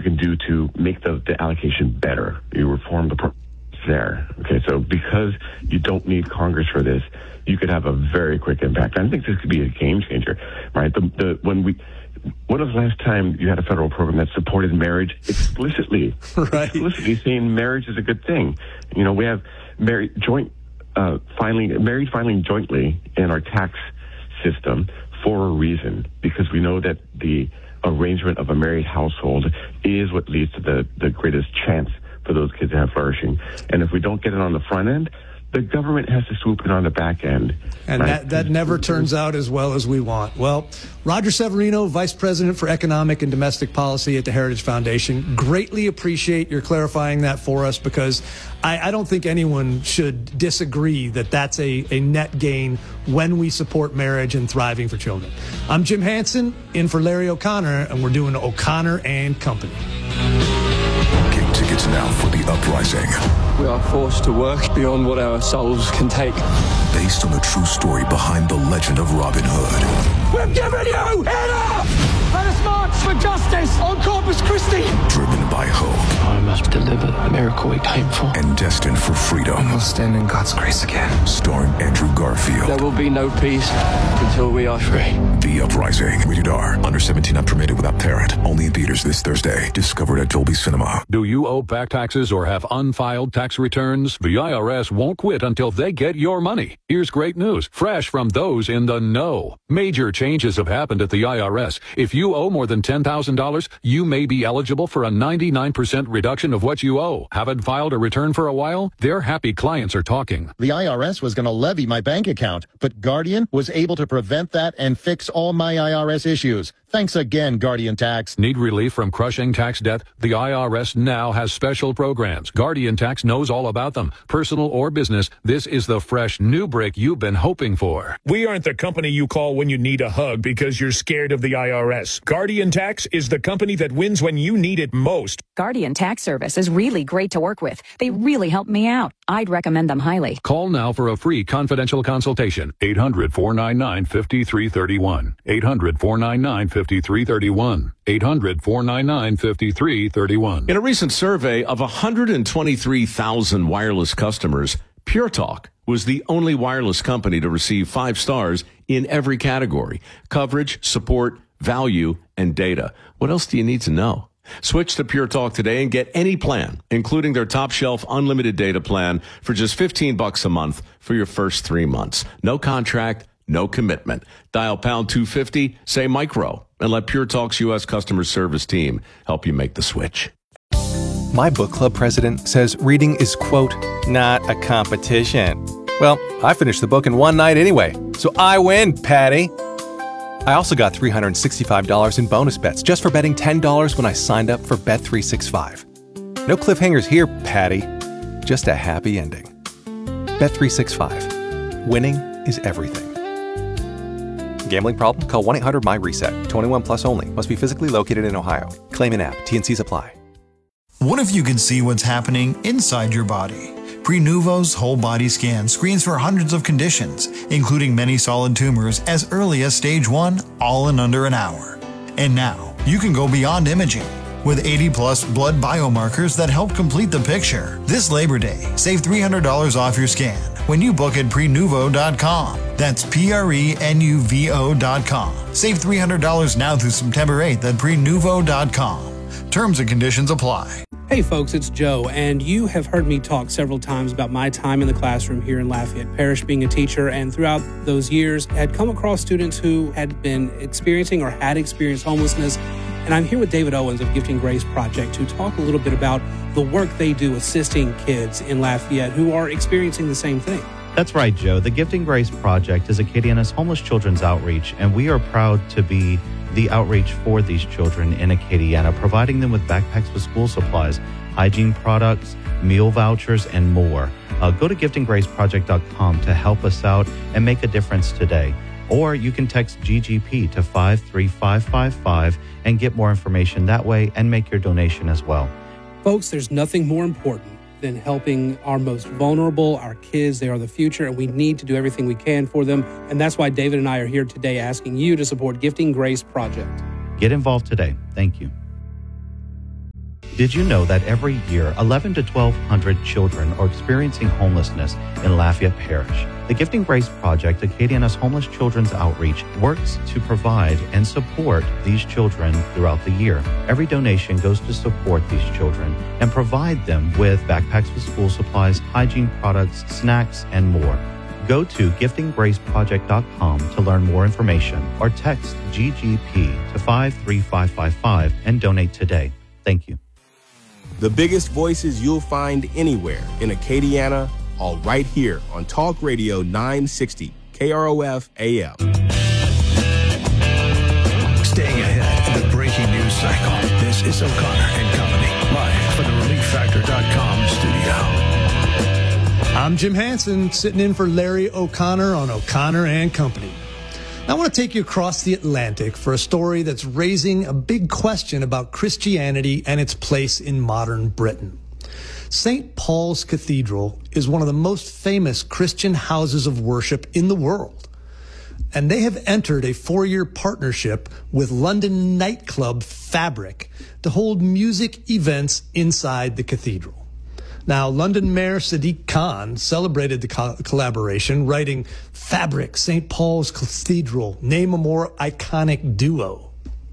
we can do to make the allocation better. You reform the process there. Okay, so because you don't need Congress for this, you could have a very quick impact. I think this could be a game changer, right? When was the last time you had a federal program that supported marriage explicitly? Right. Explicitly saying marriage is a good thing. You know, we have married filing jointly in our tax system for a reason, because we know that the arrangement of a married household is what leads to the greatest chance for those kids to have flourishing. And if we don't get it on the front end, the government has to swoop in on the back end. And right? that never turns out as well as we want. Well, Roger Severino, Vice President for Economic and Domestic Policy at the Heritage Foundation, greatly appreciate your clarifying that for us, because I don't think anyone should disagree that that's a net gain when we support marriage and thriving for children. I'm Jim Hansen, in for Larry O'Connor, and we're doing O'Connor and Company. Get tickets now for The Uprising. We are forced to work beyond what our souls can take. Based on the true story behind the legend of Robin Hood. We're giving you enough! Let us march for justice on Corpus Christi! Driven by hope. I must deliver the miracle we came for. And destined for freedom. We'll stand in God's grace again. Starring Andrew Garfield. There will be no peace until we are free. The Uprising. Rated R. Under 17, not permitted without parent. Only in theaters this Thursday. Discovered at Dolby Cinema. Do you owe back taxes or have unfiled tax returns? The IRS won't quit until they get your money. Here's great news, fresh from those in the know. Major changes have happened at the IRS. If you owe more than $10,000, you may be eligible for a 99% reduction of what you owe. Haven't filed a return for a while? Their happy clients are talking. The IRS was going to levy my bank account, but Guardian was able to prevent that and fix all my IRS issues. Thanks again, Guardian Tax. Need relief from crushing tax debt? The IRS now has special programs. Guardian Tax knows all about them. Personal or business, this is the fresh new break you've been hoping for. We aren't the company you call when you need a hug because you're scared of the IRS. Guardian Tax is the company that wins when you need it most. Guardian Tax Service is really great to work with. They really helped me out. I'd recommend them highly. Call now for a free confidential consultation. 800-499-5331. 800-499-5331. 800-499-5331. In a recent survey of 123,000 wireless customers, Pure Talk was the only wireless company to receive 5 stars in every category: coverage, support, value, and data. What else do you need to know? Switch to Pure Talk today and get any plan, including their top shelf unlimited data plan, for just $15 a month for your first 3 months. No contract, no commitment. Dial pound 250, say micro, and let Pure Talk's U.S. customer service team help you make the switch. My book club president says reading is, quote, not a competition. Well, I finished the book in one night anyway, so I win, Patty. I also got $365 in bonus bets just for betting $10 when I signed up for Bet365. No cliffhangers here, Patty. Just a happy ending. Bet365. Winning is everything. Gambling problem? Call 1-800-MY-RESET. 21 plus only. Must be physically located in Ohio. Claim in app. T&Cs apply. What if you could see what's happening inside your body? Prenuvo's whole body scan screens for hundreds of conditions, including many solid tumors as early as stage 1, all in under an hour. And now, you can go beyond imaging with 80-plus blood biomarkers that help complete the picture. This Labor Day, save $300 off your scan when you book at Prenuvo.com. That's Prenuvo.com. Save $300 now through September 8th at Prenuvo.com. Terms and conditions apply. Hey folks, it's Joe, and you have heard me talk several times about my time in the classroom here in Lafayette Parish being a teacher, and throughout those years had come across students who had been experiencing or had experienced homelessness. And I'm here with David Owens of Gifting Grace Project to talk a little bit about the work they do assisting kids in Lafayette who are experiencing the same thing. That's right, Joe. The Gifting Grace Project is Acadiana's homeless children's outreach, and we are proud to be the outreach for these children in Acadiana, providing them with backpacks with school supplies, hygiene products, meal vouchers, and more. Go to giftinggraceproject.com to help us out and make a difference today. Or you can text GGP to 53555 and get more information that way and make your donation as well. Folks, there's nothing more important than helping our most vulnerable, our kids. They are the future, and we need to do everything we can for them. And that's why David and I are here today asking you to support Gifting Grace Project. Get involved today. Thank you. Did you know that every year 11 to 1,200 children are experiencing homelessness in Lafayette Parish? The Gifting Grace Project, Acadiana's Homeless Children's Outreach, works to provide and support these children throughout the year. Every donation goes to support these children and provide them with backpacks with school supplies, hygiene products, snacks, and more. Go to giftinggraceproject.com to learn more information or text GGP to 53555 and donate today. Thank you. The biggest voices you'll find anywhere in Acadiana, all right here on Talk Radio 960, KROF AM. Staying ahead of the breaking news cycle, this is O'Connor and Company, live from the ReliefFactor.com studio. I'm Jim Hansen, sitting in for Larry O'Connor on O'Connor and Company. I want to take you across the Atlantic for a story that's raising a big question about Christianity and its place in modern Britain. St. Paul's Cathedral is one of the most famous Christian houses of worship in the world. And they have entered a 4-year partnership with London nightclub Fabric to hold music events inside the cathedral. Now, London Mayor Sadiq Khan celebrated the collaboration, writing, "Fabric, St. Paul's Cathedral, name a more iconic duo."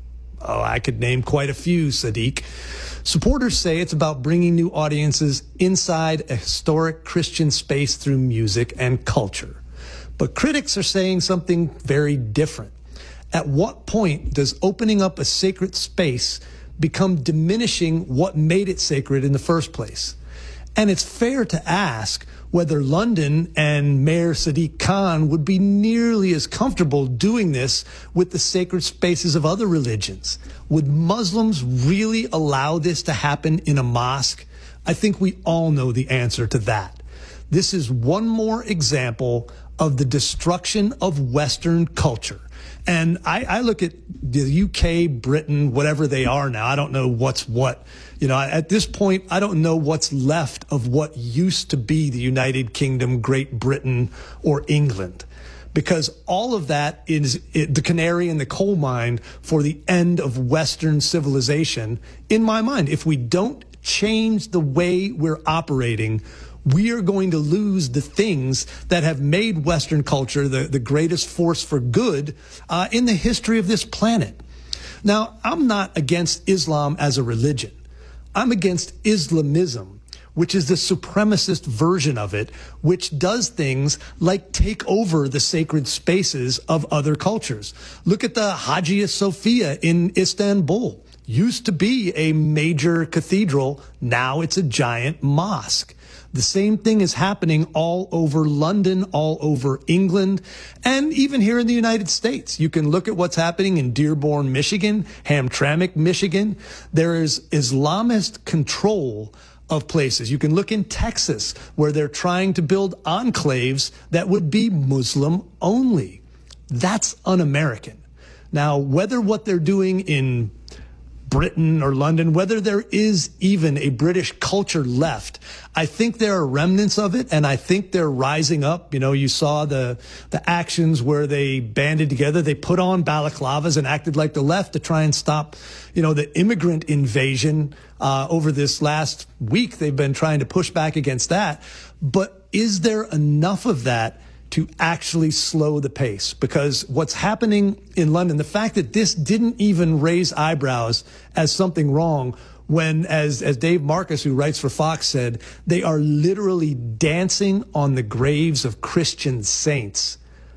Oh, I could name quite a few, Sadiq. Supporters say it's about bringing new audiences inside a historic Christian space through music and culture. But critics are saying something very different. At what point does opening up a sacred space become diminishing what made it sacred in the first place? And it's fair to ask whether London and Mayor Sadiq Khan would be nearly as comfortable doing this with the sacred spaces of other religions. Would Muslims really allow this to happen in a mosque? I think we all know the answer to that. This is one more example of the destruction of Western culture. And I look at the UK, Britain, whatever they are now. I don't know what's what. You know, at this point, I don't know what's left of what used to be the United Kingdom, Great Britain, or England. Because all of that is the canary in the coal mine for the end of Western civilization, in my mind. If we don't change the way we're operating, we are going to lose the things that have made Western culture the greatest force for good in the history of this planet. Now, I'm not against Islam as a religion. I'm against Islamism, which is the supremacist version of it, which does things like take over the sacred spaces of other cultures. Look at the Hagia Sophia in Istanbul. Used to be a major cathedral. Now it's a giant mosque. The same thing is happening all over London, all over England, and even here in the United States. You can look at what's happening in Dearborn, Michigan, Hamtramck, Michigan. There is Islamist control of places. You can look in Texas, where they're trying to build enclaves that would be Muslim only. That's un-American. Now, whether what they're doing in Britain or London, whether there is even a British culture left, I think there are remnants of it, and I think they're rising up. You know, you saw the actions where they banded together. They put on balaclavas and acted like the left to try and stop, you know, the immigrant invasion over this last week. They've been trying to push back against that. But is there enough of that to actually slow the pace? Because what's happening in London, the fact that this didn't even raise eyebrows as something wrong, when, as Dave Marcus, who writes for Fox, said, they are literally dancing on the graves of Christian saints.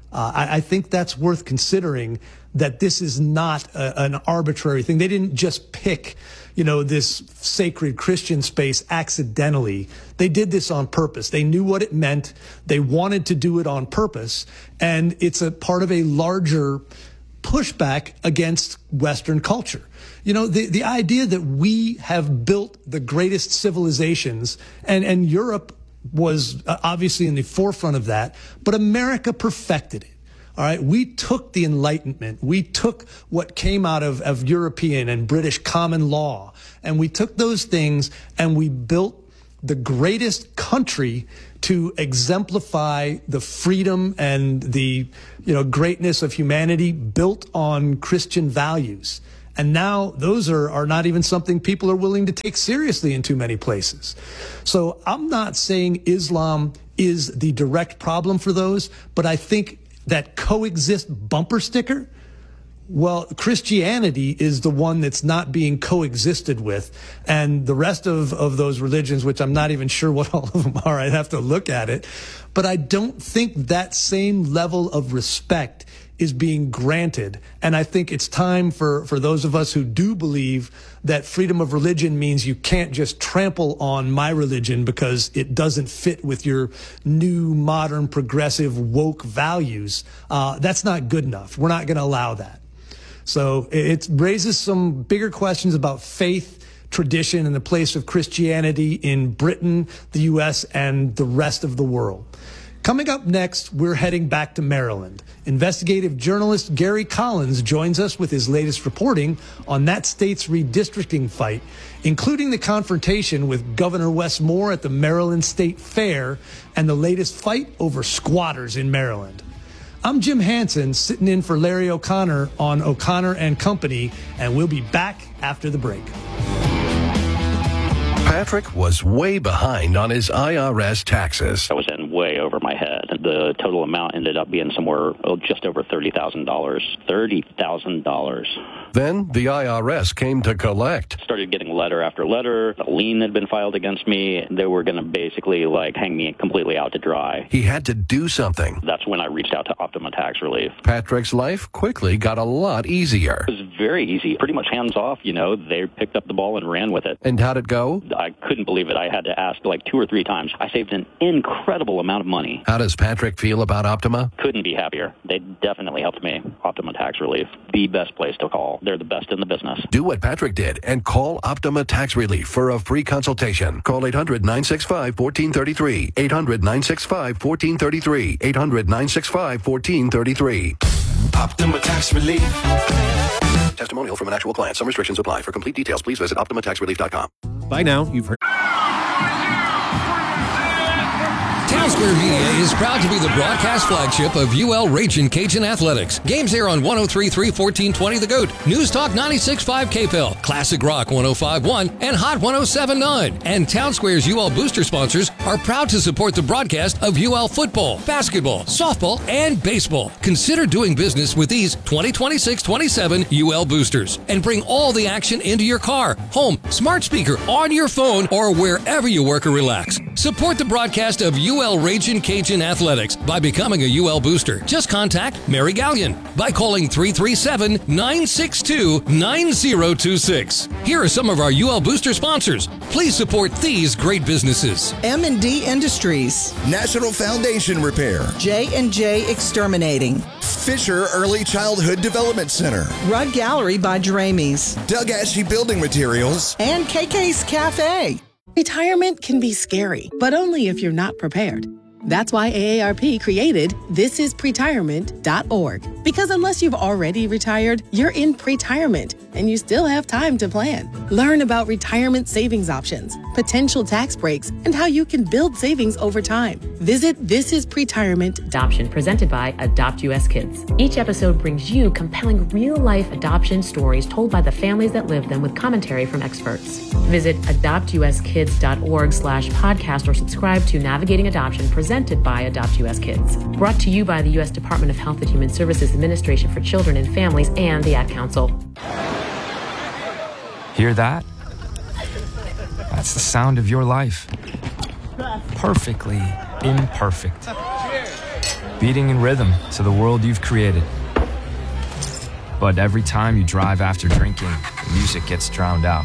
I think that's worth considering, that this is not an arbitrary thing. They didn't just pick, you know, this sacred Christian space accidentally. They did this on purpose. They knew what it meant. They wanted to do it on purpose. And it's a part of a larger pushback against Western culture. You know, the idea that we have built the greatest civilizations, and Europe was obviously in the forefront of that, but America perfected it. All right, we took the Enlightenment. We took what came out of European and British common law, and we took those things and we built the greatest country to exemplify the freedom and the, you know, greatness of humanity built on Christian values. And now those are not even something people are willing to take seriously in too many places. So I'm not saying Islam is the direct problem for those, but I think that coexist bumper sticker, well, Christianity is the one that's not being coexisted with. And the rest of those religions, which I'm not even sure what all of them are, I'd have to look at it. But I don't think that same level of respect is being granted. And I think it's time for those of us who do believe that freedom of religion means you can't just trample on my religion because it doesn't fit with your new, modern, progressive, woke values. That's not good enough. We're not going to allow that. So it raises some bigger questions about faith, tradition, and the place of Christianity in Britain, the U.S., and the rest of the world. Coming up next, we're heading back to Maryland. Investigative journalist Gary Collins joins us with his latest reporting on that state's redistricting fight, including the confrontation with Governor Wes Moore at the Maryland State Fair and the latest fight over squatters in Maryland. I'm Jim Hansen, sitting in for Larry O'Connor on O'Connor and Company, and we'll be back after the break. Patrick was way behind on his IRS taxes. I was in way over my head. The total amount ended up being somewhere just over $30,000. $30,000. Then the IRS came to collect. Started getting letter after letter. A lien had been filed against me. They were going to basically hang me completely out to dry. He had to do something. That's when I reached out to Optima Tax Relief. Patrick's life quickly got a lot easier. It was very easy. Pretty much hands off, They picked up the ball and ran with it. And how'd it go? I couldn't believe it. I had to ask 2 or 3 times. I saved an incredible amount of money. How does Patrick feel about Optima? Couldn't be happier. They definitely helped me. Optima Tax Relief, the best place to call. They're the best in the business. Do what Patrick did and call Optima Tax Relief for a free consultation. Call 800-965-1433. 800-965-1433. 800-965-1433. Optima Tax Relief. Testimonial from an actual client. Some restrictions apply. For complete details, please visit OptimaTaxRelief.com. By now, you've heard. Townsquare Media is proud to be the broadcast flagship of UL Ragin' Cajun Athletics. Games air on 103.3 1420 The Goat, News Talk 96.5 KPEL, Classic Rock 105.1, and Hot 107.9. And Townsquare's UL Booster sponsors are proud to support the broadcast of UL football, basketball, softball, and baseball. Consider doing business with these 2026-27 UL Boosters and bring all the action into your car, home, smart speaker, on your phone, or wherever you work or relax. Support the broadcast of UL Ragin' Cajun Athletics by becoming a UL Booster. Just contact Mary Gallion by calling 337-962-9026. Here are some of our UL Booster sponsors. Please support these great businesses. M&D Industries, National Foundation Repair, J&J Exterminating, Fisher Early Childhood Development Center, Rug Gallery by Dramies, Doug Ashley Building Materials, and KK's Cafe. Retirement can be scary, but only if you're not prepared. That's why AARP created thisispretirement.org. Because unless you've already retired, you're in pretirement and you still have time to plan. Learn about retirement savings options, potential tax breaks, and how you can build savings over time. Visit thisispretirement. Adoption presented by Adopt US Kids. Each episode brings you compelling real-life adoption stories told by the families that live them with commentary from experts. Visit adoptuskids.org/podcast or subscribe to Navigating Adoption presented by Adopt US Kids. Brought to you by the U.S. Department of Health and Human Services Administration for Children and Families and the Ad Council. Hear that? That's the sound of your life. Perfectly imperfect. Beating in rhythm to the world you've created. But every time you drive after drinking, the music gets drowned out.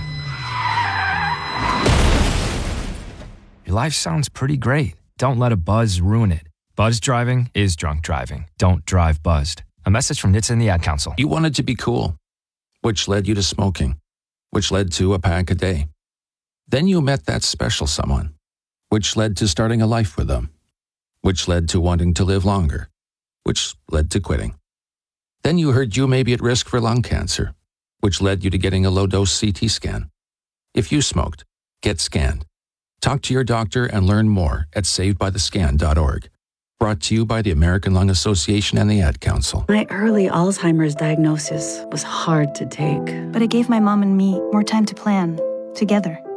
Your life sounds pretty great. Don't let a buzz ruin it. Buzz driving is drunk driving. Don't drive buzzed. A message from NHTSA and the Ad Council. You wanted to be cool, which led you to smoking, which led to a pack a day. Then you met that special someone, which led to starting a life with them, which led to wanting to live longer, which led to quitting. Then you heard you may be at risk for lung cancer, which led you to getting a low-dose CT scan. If you smoked, get scanned. Talk to your doctor and learn more at savedbythescan.org. Brought to you by the American Lung Association and the Ad Council. My early Alzheimer's diagnosis was hard to take, but it gave my mom and me more time to plan together.